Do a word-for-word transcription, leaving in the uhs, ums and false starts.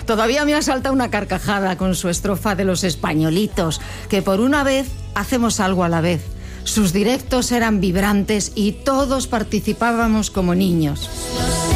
Todavía me asalta una carcajada con su estrofa de Los Españolitos, que por una vez hacemos algo a la vez. Sus directos eran vibrantes y todos participábamos como niños.